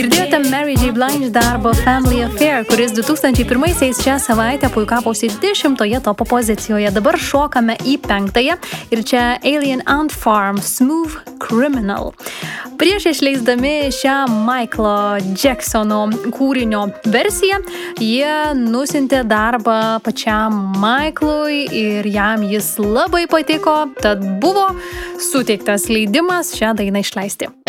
Girdėjote Mary J. Blige darbo Family Affair, kuris 2001-aisiais šią savaitę puikavosi 10-oje topo pozicijoje. Dabar šokame į 5-ąją ir čia Alien Ant Farm Smooth Criminal. Prieš išleisdami šią Michaelo Jacksono kūrinio versiją, jie nusintė darbą pačiam Michaelui ir jam jis labai patiko, tad buvo suteiktas leidimas šią dainą išleisti.